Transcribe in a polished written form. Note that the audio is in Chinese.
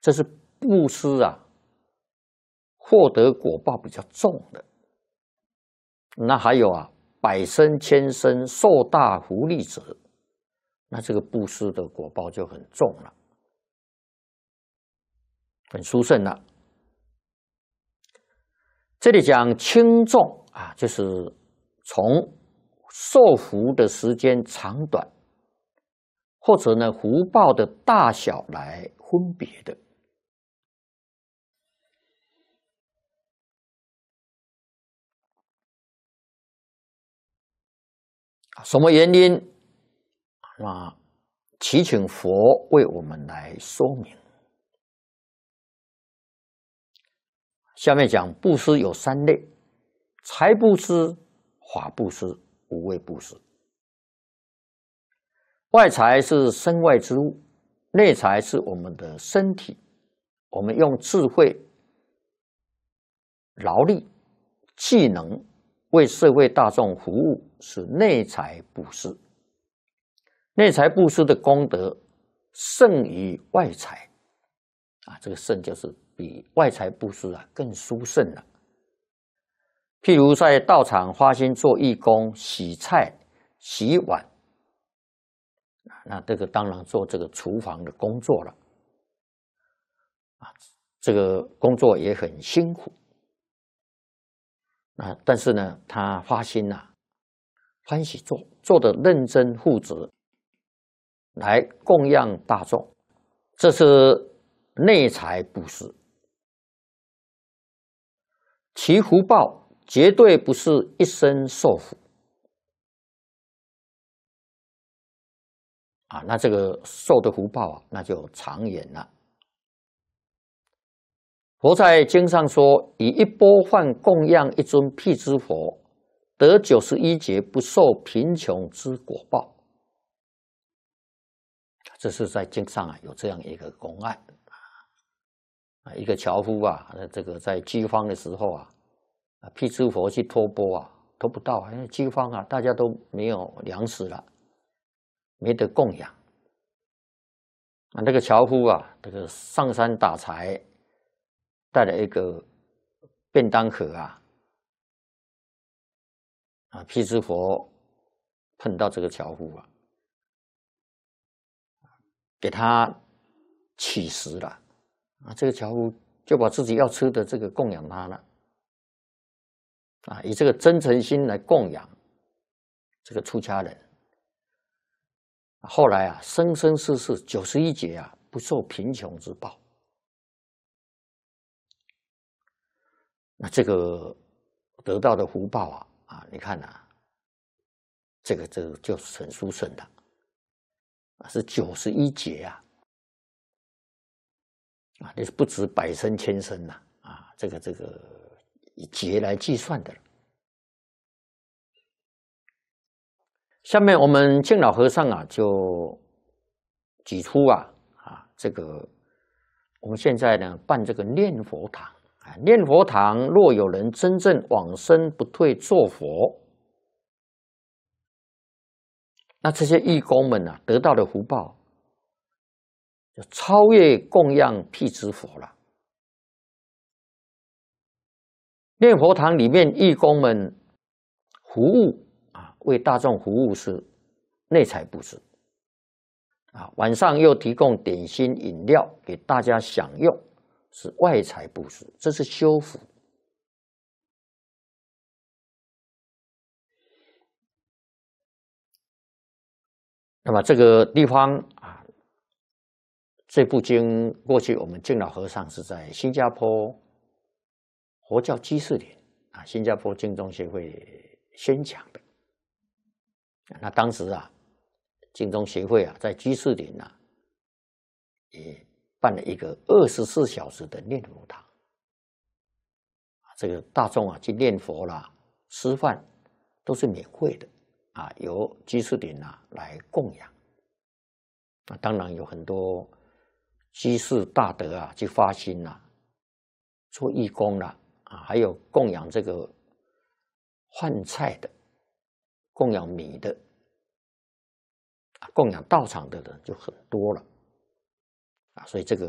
这是布施啊，获得果报比较重的。那还有啊，百身千身受大福利者，那这个布施的果报就很重了，很殊胜了。这里讲轻重啊，就是从受福的时间长短，或者呢福报的大小来分别的。什么原因？那祈请佛为我们来说明。下面讲布施有3类：财布施、法布施、无畏布施。外财是身外之物，内财是我们的身体，我们用智慧、劳力、技能为社会大众服务，是内财布施。内财布施的功德胜于外财啊，这个胜就是比外财布施啊更殊胜了。譬如在道场花心做义工，洗菜、洗碗，那这个当然做这个厨房的工作了啊，这个工作也很辛苦啊，但是呢，他发心欢喜做得认真负责，来供养大众，这是内财布施。其福报绝对不是一生受福啊，那这个受的福报啊，那就长远了。佛在经上说：“以一钵饭供养一尊辟支佛，得91劫不受贫穷之果报。”这是在经上啊有这样一个公案啊，一个樵夫啊，这个在饥荒的时候啊，辟支佛去托钵啊，托不到，因为饥荒啊，大家都没有粮食了，没得供养啊。这个樵夫啊，这个上山打柴，带了一个便当盒辟支佛碰到这个樵夫啊，给他乞食了啊，这个樵夫就把自己要吃的这个供养他了啊，以这个真诚心来供养这个出家人。后来啊，生生世世91劫啊，不受贫穷之报。那这个得到的福报你看这个就是很殊胜的是91劫那是不止百身千身这个以劫来计算的了。下面我们净老和尚就举出这个我们现在呢办这个念佛堂念佛堂若有人真正往生不退做佛，那这些义工们得到的福报就超越供养辟支佛了。念佛堂里面义工们服务为大众服务是内财布施晚上又提供点心饮料给大家享用是外财布施，这是修福。那么这个地方这部经过去我们净老和尚是在新加坡佛教居士林新加坡净宗协会宣讲的。那当时净宗协会在居士林也办了一个24小时的念佛堂，这个大众去念佛啦、吃饭都是免费的由居士林来供养。当然有很多居士大德去发心做义工还有供养这个饭菜的、供养米的、供养道场的人就很多了所以这个